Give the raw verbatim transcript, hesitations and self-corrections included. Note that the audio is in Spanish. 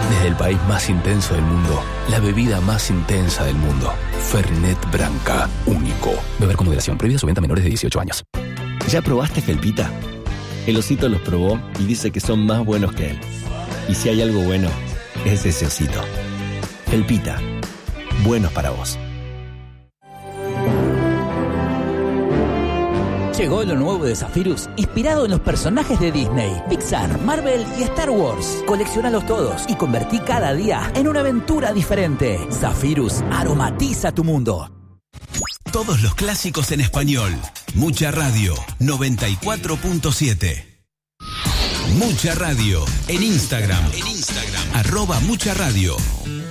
Desde el país más intenso del mundo, la bebida más intensa del mundo. Fernet Branca, único. Beber con moderación, prohibida su venta a menores de dieciocho años. ¿Ya probaste Felpita? El osito los probó y dice que son más buenos que él. Y si hay algo bueno, es ese osito. Felpita, buenos para vos. Llegó lo nuevo de Zephyrus, inspirado en los personajes de Disney, Pixar, Marvel y Star Wars. Colecciónalos todos y convertí cada día en una aventura diferente. Zephyrus aromatiza tu mundo. Todos los clásicos en español. Mucha Radio, noventa y cuatro punto siete. Mucha Radio, en Instagram. En Instagram. Arroba Mucha Radio.